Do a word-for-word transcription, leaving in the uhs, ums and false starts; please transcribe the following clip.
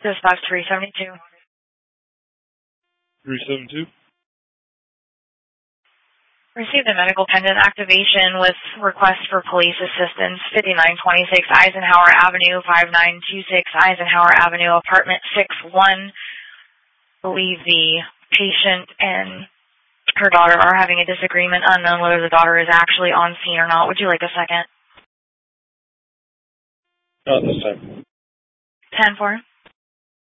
Dispatch three seventy-two. three seventy-two. Received a medical pendant activation with request for police assistance, fifty-nine twenty-six Eisenhower Avenue, five nine two six Eisenhower Avenue, apartment six one. I believe the patient and her daughter are having a disagreement, unknown whether the daughter is actually on scene or not. Would you like a second? Not this time. ten four.